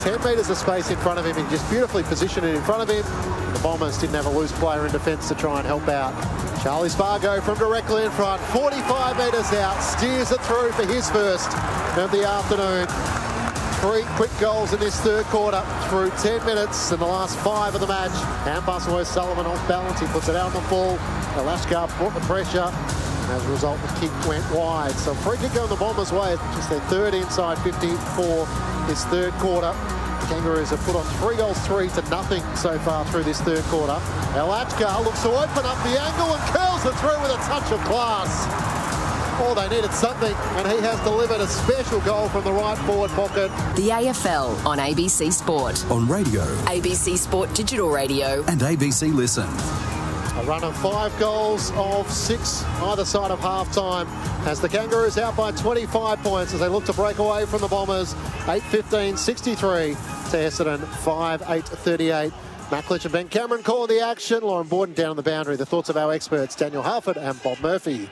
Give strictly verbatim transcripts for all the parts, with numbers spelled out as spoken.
ten metres of space in front of him. He just beautifully positioned it in front of him. The Bombers didn't have a loose player in defence to try and help out. Charlie Spargo from directly in front, forty-five metres out, steers it through for his first of the afternoon. Three quick goals in this third quarter through ten minutes in the last five of the match. And Bustleworth Sullivan off balance. He puts it out on the full. Alashkar brought the pressure. And as a result, the kick went wide. So free kick going the Bombers' way. Just their third inside fifty for this third quarter. The Kangaroos have put on three goals, three to nothing so far through this third quarter. Alashkar looks to open up the angle and curls it through with a touch of class. Oh, they needed something, and he has delivered a special goal from the right forward pocket. The A F L on A B C Sport. On radio. A B C Sport Digital Radio. And A B C Listen. A run of five goals of six either side of half-time as the Kangaroos out by twenty-five points as they look to break away from the Bombers. eight fifteen sixty-three to Essendon, five eight thirty-eight. Matt Klitsch and Ben Cameron calling the action. Lauren Borden down on the boundary. The thoughts of our experts, Daniel Harford and Bob Murphy.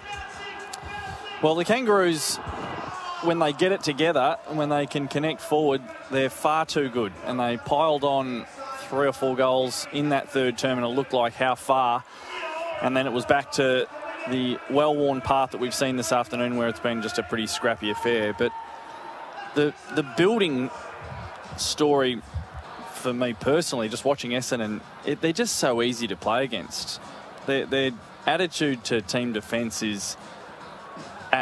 Well, the Kangaroos, when they get it together and when they can connect forward, they're far too good. And they piled on three or four goals in that third term, and it looked like how far. And then it was back to the well-worn path that we've seen this afternoon where it's been just a pretty scrappy affair. But the the building story for me personally, just watching Essendon, it, they're just so easy to play against. Their, their attitude to team defence is... At,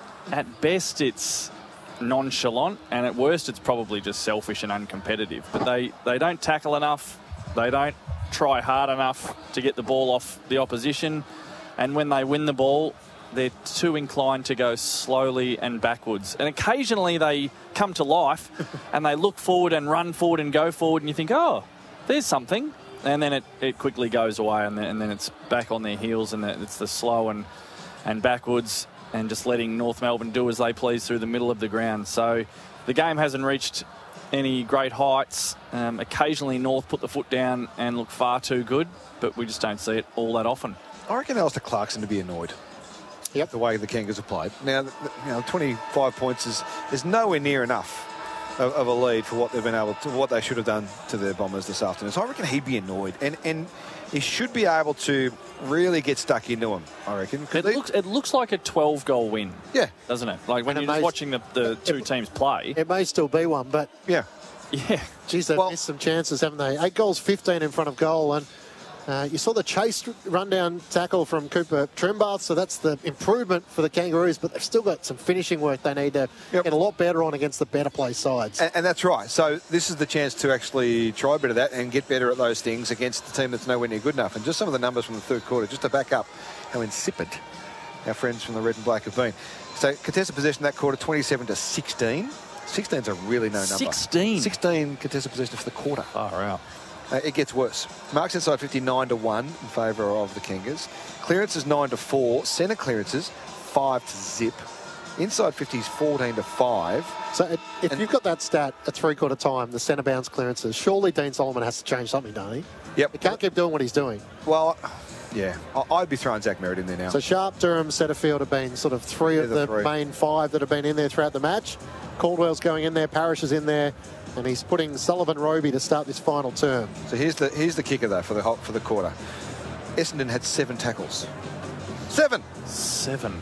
at best, it's nonchalant, and at worst, it's probably just selfish and uncompetitive. But they, they don't tackle enough. They don't try hard enough to get the ball off the opposition. And when they win the ball, they're too inclined to go slowly and backwards. And occasionally they come to life and they look forward and run forward and go forward, and you think, oh, there's something. And then it, it quickly goes away, and then, and then it's back on their heels, and it's the slow and, and backwards, and just letting North Melbourne do as they please through the middle of the ground. So the game hasn't reached any great heights. Um, occasionally North put the foot down and look far too good, but we just don't see it all that often. I reckon Alistair Clarkson to be annoyed. Yep. The way the Kangaroos have played. Now, you know, twenty-five points is, is nowhere near enough of, of a lead for what they've been able to, what they should have done to their Bombers this afternoon. So I reckon he'd be annoyed. And, and he should be able to really get stuck into him, I reckon. It they, looks, it looks like a twelve-goal win. Yeah. Doesn't it? Like when you're just watching the, the two it, teams play. It may still be one, but... Yeah. Yeah. Geez, they've well, missed some chances, haven't they? Eight goals, fifteen in front of goal. And uh, you saw the chase run-down tackle from Cooper Trimbath, so that's the improvement for the Kangaroos, but they've still got some finishing work they need to yep. get a lot better on against the better play sides. And, and that's right. So this is the chance to actually try a bit of that and get better at those things against the team that's nowhere near good enough. And just some of the numbers from the third quarter, just to back up how insipid our friends from the red and black have been. So contested possession that quarter, twenty-seven to sixteen. sixteen's a really no number. sixteen? sixteen contested possession for the quarter. Far out. Uh, it gets worse. Marks inside fifty-nine to one in favour of the Kangas. Clearances nine to four. Centre clearances five to zip. Inside fifties fourteen to five. So if and you've got that stat at three-quarter time, the centre bounce clearances, surely Dean Solomon has to change something, don't he? Yep. He can't keep doing what he's doing. Well, yeah. I'd be throwing Zach Merritt in there now. So Sharp, Durham, Setterfield have been sort of three They're of the, the three. main five that have been in there throughout the match. Caldwell's going in there, Parrish is in there, and he's putting Sullivan Roby to start this final term. So here's the here's the kicker though for the for the quarter. Essendon had seven tackles. Seven. Seven.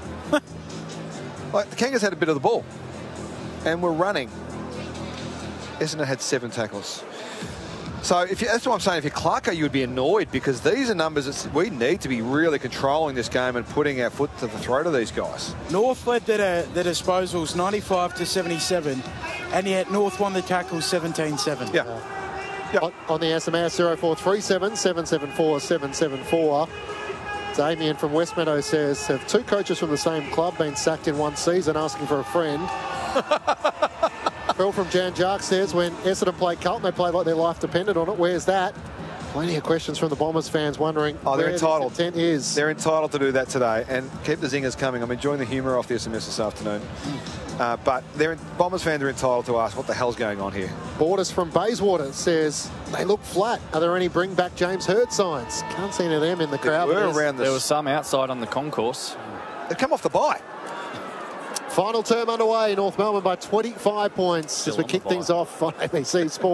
Like the Kangas had a bit of the ball, and were running. Essendon had seven tackles. So if you, that's what I'm saying. If you're Clarko, you would be annoyed because these are numbers that we need to be really controlling this game and putting our foot to the throat of these guys. North led their, their disposals ninety-five to seventy-seven, and yet North won the tackles seventeen seven. Yeah. Uh, yep. on, on the S M S, zero four three seven, seven seven four, seven seven four. Damien from West Meadow says, have two coaches from the same club been sacked in one season asking for a friend? Phil from Jan Jark says, when Essendon played Carlton, they played like their life depended on it. Where's that? Plenty of questions from the Bombers fans wondering oh, they're where entitled. the intent is. They're entitled to do that today and keep the zingers coming. I'm enjoying the humour off the S M S this afternoon. Uh, but they're, Bombers fans are entitled to ask what the hell's going on here. Borders from Bayswater says, they look flat. Are there any bring back James Hurd signs? Can't see any of them in the crowd. We're around there was some outside on the concourse. They've come off the bye. Final term underway. North Melbourne by twenty-five points Still as we on the kick bye. things off on A B C Sport.